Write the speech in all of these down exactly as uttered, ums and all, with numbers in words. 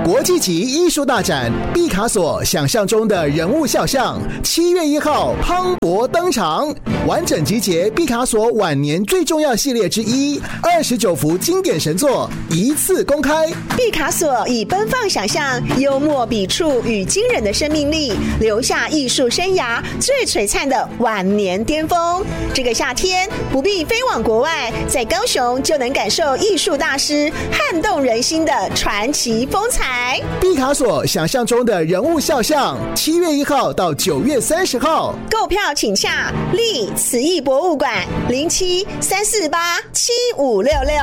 国际级艺术大展毕卡索想象中的人物肖像，七月一号磅礴登场，完整集结毕卡索晚年最重要系列之一，二十九幅经典神作一次公开。 毕卡索以奔放想象、幽默笔触与惊人的生命力，留下艺术生涯最璀璨的晚年巅峰。这个夏天不必飞往国外，在高雄就能感受艺术大师撼动人心的传奇风采。 毕卡索想象中的人物肖像，七月一号到九月三十号， 购票请洽立慈艺博物馆零七三四八七五六六。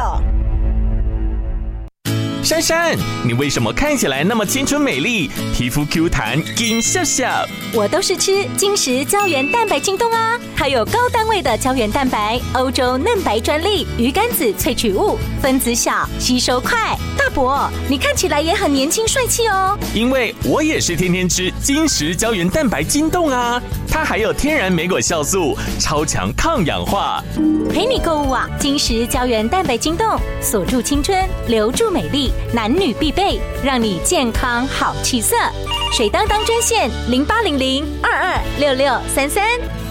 珊珊，你为什么看起来那么青春美丽，皮肤 Q 弹金笑笑？ 我都是吃金石胶原蛋白晶冻啊，它有高单位的胶原蛋白，欧洲嫩白专利，鱼肝子萃取物，分子小，吸收快。大伯，你看起来也很年轻帅气哦。 因为我也是天天吃金石胶原蛋白晶冻啊，它还有天然莓果酵素，超强抗氧化。 陪你购物啊，金石胶原蛋白晶冻，锁住青春，留住美丽。男女必备，让你健康好气色。水当当专线零八零零二二六六三三。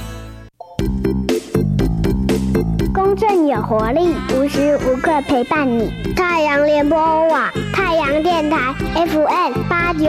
公正有活力，无时无刻陪伴你。太阳联播网，太阳电台 F M 八九